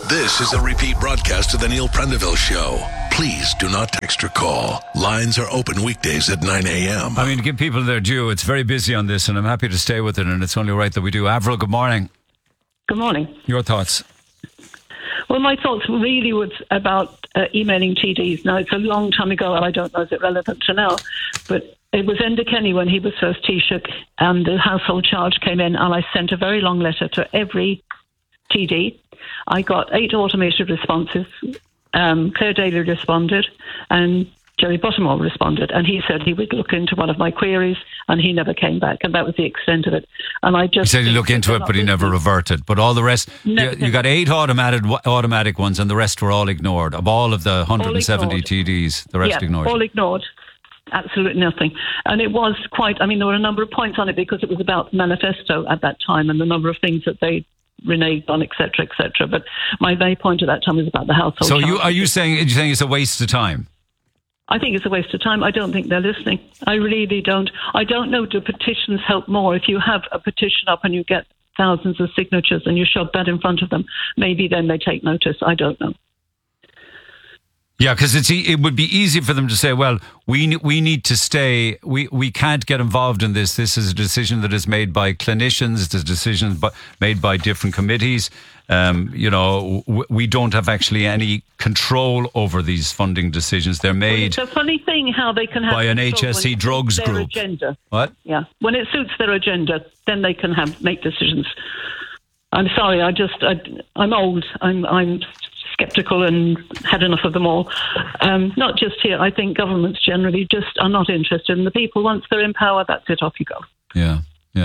This is a repeat broadcast of the Neil Prendeville Show. Please do not text or call. Lines are open weekdays at 9 a.m. I mean, to give people their due, it's very busy on this, and I'm happy to stay with it, and it's only right that we do. Avril, good morning. Good morning. Your thoughts? Well, my thoughts really was about emailing TDs. Now, it's a long time ago, and I don't know if it's relevant to now, but it was Enda Kenny when he was first Taoiseach, and the household charge came in, and I sent a very long letter to every TD. I got 8 automated responses. Claire Daly responded, and Jerry Bottomore responded, and he said he would look into one of my queries, and he never came back, and that was the extent of it. And I just he said he'd look into it, but he never reverted. But all the rest, you got 8 automatic ones, and the rest were all ignored. Of all of the 170 TDs, the rest ignored. All ignored. Absolutely nothing. And it was quite, I mean, there were a number of points on it because it was about the manifesto at that time and the number of things that they reneged on, etc., etc. But my main point at that time was about the household. So are you saying it's a waste of time? I think it's a waste of time. I don't think they're listening. I really don't. I don't know, do petitions help more? If you have a petition up and you get thousands of signatures and you shove that in front of them, maybe then they take notice. I don't know. Yeah, because it would be easy for them to say, well, we need to stay, we can't get involved in this. This is a decision that is made by clinicians. It's a decision made by different committees. We don't have actually any control over these funding decisions. They're made. Well, it's a funny thing how they can have by an HSE drugs group. Agenda. What? Yeah, when it suits their agenda, then they can make decisions. I'm sorry, I'm old. I'm sceptical and had enough of them all. Not just here. I think governments generally just are not interested in the people. Once they're in power, that's it. Off you go. Yeah.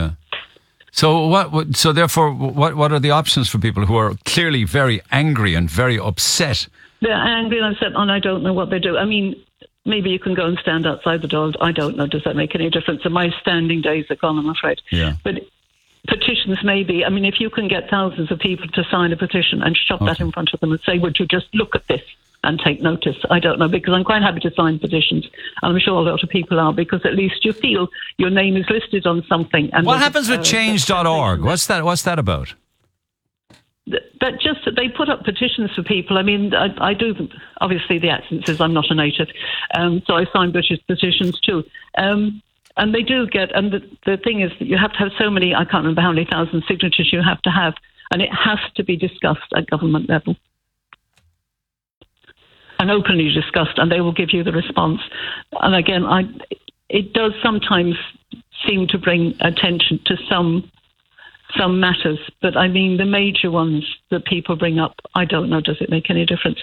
So So therefore, what are the options for people who are clearly very angry and very upset? They're angry and upset, and I don't know what they do. I mean, maybe you can go and stand outside the door. I don't know. Does that make any difference? And my standing days are gone, I'm afraid. Yeah. But petitions maybe. I mean, if you can get thousands of people to sign a petition and shove that in front of them and say, would you just look at this and take notice? I don't know, because I'm quite happy to sign petitions. And I'm sure a lot of people are, because at least you feel your name is listed on something. And what happens with change.org? What's that about? That just they put up petitions for people. I mean, I do. Obviously, the accent says I'm not a native, so I sign British petitions too. And they do get, and the thing is that you have to have so many, I can't remember how many thousand signatures you have to have, and it has to be discussed at government level. And openly discussed, and they will give you the response. And again, it does sometimes seem to bring attention to some matters, but I mean, the major ones that people bring up, I don't know, does it make any difference?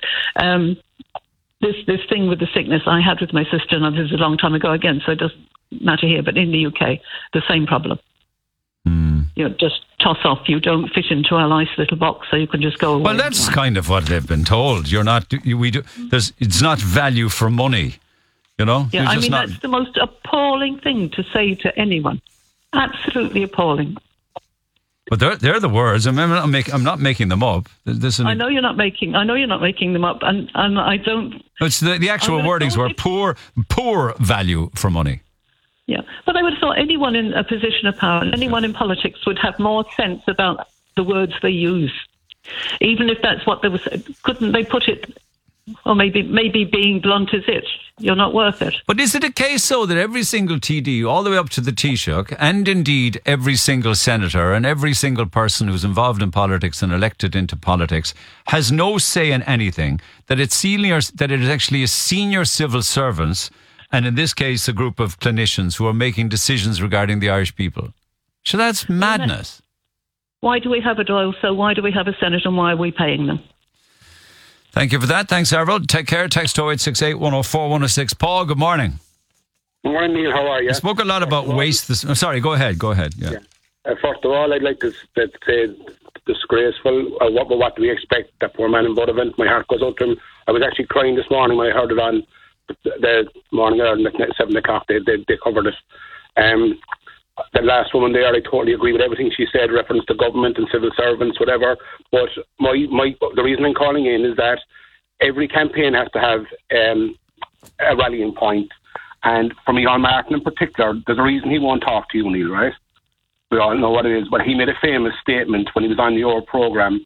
This thing with the sickness I had with my sister, and this is a long time ago again, so it doesn't matter here, but in the UK, the same problem. Just toss off. You don't fit into our nice little box, so you can just go away. Well, that's kind of what they've been told. It's not value for money, Yeah, I mean, that's the most appalling thing to say to anyone. Absolutely appalling. But they're the words. I'm not making them up. I know you're not making them up, and I don't. It's the actual wordings were poor value for money. Yeah, but I would have thought anyone in a position of power, anyone in politics, would have more sense about the words they use. Even if that's what they were, couldn't they put it? Or maybe being blunt is it. You're not worth it. But is it a case, so that every single TD, all the way up to the Taoiseach, and indeed every single senator and every single person who's involved in politics and elected into politics, has no say in anything, that it is actually a senior civil servants, and in this case a group of clinicians who are making decisions regarding the Irish people? So that's madness. Why do we have a Dáil? So why do we have a Senate, and why are we paying them? Thank you for that. Thanks, Avril. Take care. Text 0868 104 106. Paul, good morning. Good morning, Neil. How are you? You spoke a lot about waste. Sorry, go ahead. Yeah. First of all, I'd like to say disgraceful. What do we expect? That poor man in Buttevant. My heart goes out to him. I was actually crying this morning when I heard it on the morning at 7 o'clock. They covered it. The last woman there, I totally agree with everything she said, reference to government and civil servants, whatever. But the reason I'm calling in is that every campaign has to have a rallying point. And for me, on Martin in particular, there's a reason he won't talk to you, Neil, right? We all know what it is. But he made a famous statement when he was on your programme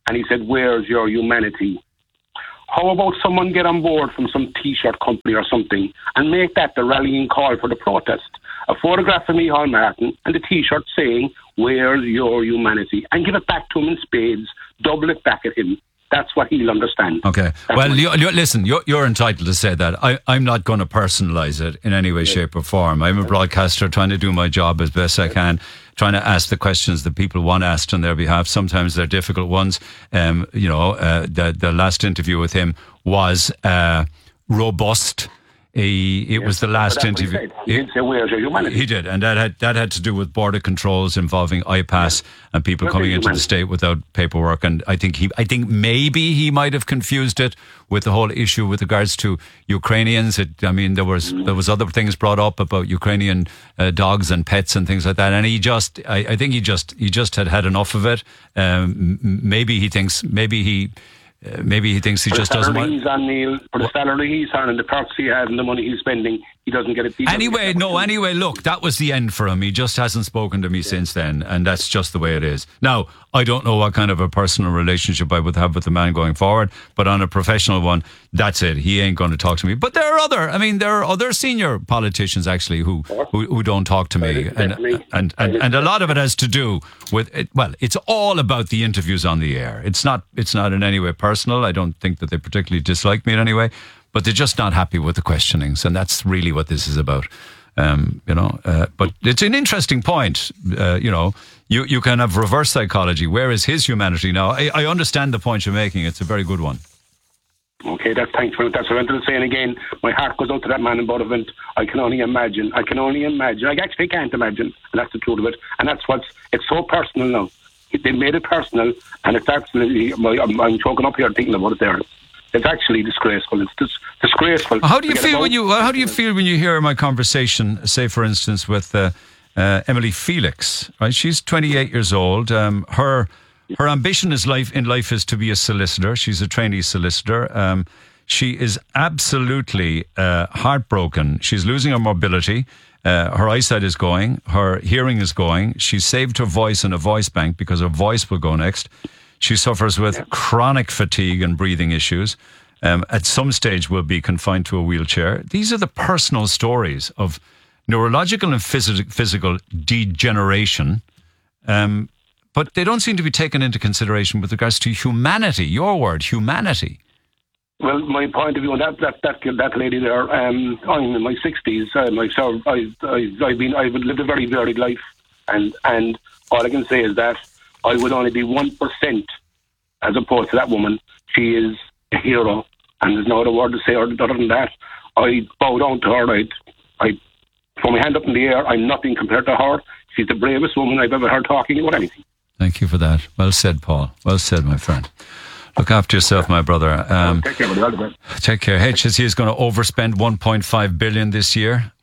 and he said, "Where's your humanity?" How about someone get on board from some T-shirt company or something and make that the rallying call for the protest? A photograph of Micheál Martin and the T-shirt saying, "Where's your humanity?" And give it back to him in spades, double it back at him. That's what he'll understand. Okay. Well, listen, you're entitled to say that. I'm not going to personalise it in any way, shape or form. I'm a broadcaster trying to do my job as best I can, trying to ask the questions that people want asked on their behalf. Sometimes they're difficult ones. The last interview with him was robust. It was the last interview. He did say, "Where's your humanity?" He did, and that had to do with border controls involving IPAS and people coming into the state without paperwork. And I think maybe he might have confused it with the whole issue with regards to Ukrainians. There was other things brought up about Ukrainian dogs and pets and things like that. And I think he just had enough of it. Maybe he thinks he just doesn't want. He's on, Neil, for the salary he's on and the perks he has and the money he's spending, he doesn't get it. Anyway, look, that was the end for him. He just hasn't spoken to me since then, and that's just the way it is. Now, I don't know what kind of a personal relationship I would have with the man going forward, but on a professional one, that's it. He ain't going to talk to me. But there are other senior politicians actually who don't talk to me, and a lot of it has to do with it. Well, it's all about the interviews on the air. It's not in any way personal. I don't think that they particularly dislike me in any way, but they're just not happy with the questionings, and that's really what this is about. But it's an interesting point. You can have reverse psychology. Where is his humanity now? I understand the point you're making. It's a very good one. Okay, that's thanks for it. That's what I wanted to say. And again, my heart goes out to that man in Buttevant. I can only imagine. I actually can't imagine, and that's the truth of it. And it's so personal now. They made it personal, and it's absolutely. I'm choking up here thinking about it there. It's actually disgraceful. It's disgraceful. How do you feel when you hear my conversation, say for instance with Emily Felix? Right, she's 28 years old. Her ambition in life is to be a solicitor. She's a trainee solicitor. She is absolutely heartbroken. She's losing her mobility. Her eyesight is going. Her hearing is going. She's saved her voice in a voice bank because her voice will go next. She suffers with chronic fatigue and breathing issues. At some stage will be confined to a wheelchair. These are the personal stories of neurological and physical degeneration. But they don't seem to be taken into consideration with regards to humanity. Your word, humanity. Well, my point of view on that lady there, I'm in my 60s. I've lived a very varied life, and all I can say is that I would only be 1% as opposed to that woman. She is a hero, and there's no other word to say other than that. I bow down to her. I throw my hand up in the air. I'm nothing compared to her. She's the bravest woman I've ever heard talking about anything. Thank you for that. Well said, Paul. Well said, my friend. Look after yourself, my brother. Take care, buddy. Take care. HSE is going to overspend 1.5 billion this year.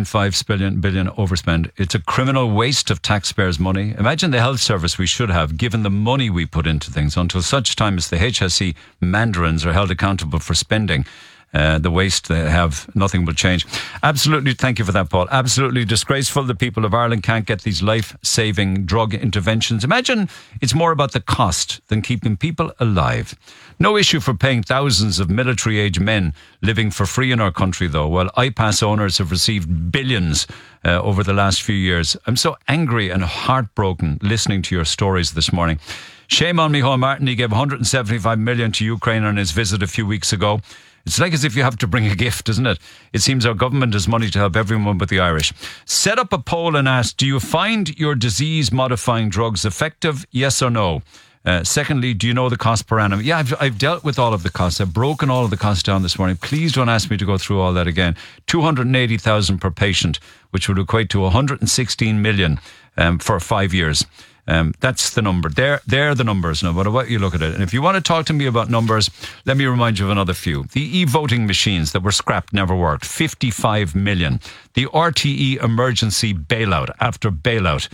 1.5 billion overspend. It's a criminal waste of taxpayers' money. Imagine the health service we should have, given the money we put into things. Until such time as the HSE mandarins are held accountable for spending the waste they have, nothing will change. Absolutely, thank you for that, Paul. Absolutely disgraceful. The people of Ireland can't get these life-saving drug interventions. Imagine it's more about the cost than keeping people alive. No issue for paying thousands of military-age men living for free in our country, though, while IPAS owners have received billions over the last few years. I'm so angry and heartbroken listening to your stories this morning. Shame on Micheál Martin. He gave 175 million to Ukraine on his visit a few weeks ago. It's like as if you have to bring a gift, isn't it? It seems our government has money to help everyone but the Irish. Set up a poll and ask, do you find your disease-modifying drugs effective? Yes or no? Secondly, do you know the cost per annum? Yeah, I've dealt with all of the costs. I've broken all of the costs down this morning. Please don't ask me to go through all that again. 280,000 per patient, which would equate to 116 million for 5 years. That's the number. They're the numbers, no matter what you look at it. And if you want to talk to me about numbers, let me remind you of another few. The e-voting machines that were scrapped never worked. 55 million. The RTE emergency bailout after bailout.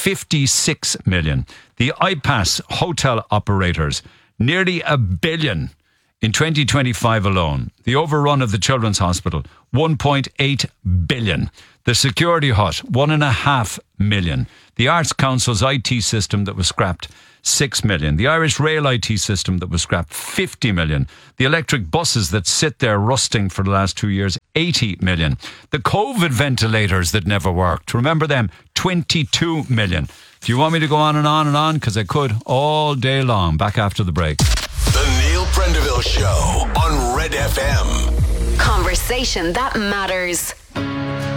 56 million. The IPAS hotel operators. Nearly $1 billion in 2025 alone. The overrun of the Children's Hospital. 1.8 billion. The Security Hut, 1.5 million. The Arts Council's IT system that was scrapped, 6 million. The Irish rail IT system that was scrapped, 50 million. The electric buses that sit there rusting for the last 2 years, 80 million. The COVID ventilators that never worked, remember them, 22 million. If you want me to go on and on and on, because I could all day long. Back after the break. The Neil Prendeville Show on Red FM. Conversation that matters.